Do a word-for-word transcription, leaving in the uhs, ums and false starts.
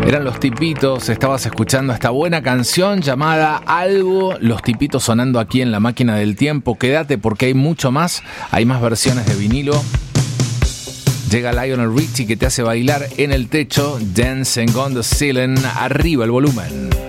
Eran Los Tipitos, estabas escuchando esta buena canción llamada Algo, Los Tipitos sonando aquí en La Máquina del Tiempo. Quédate porque hay mucho más, hay más versiones de vinilo. Llega Lionel Richie que te hace bailar en el techo, Dancing on the Ceiling, arriba el volumen.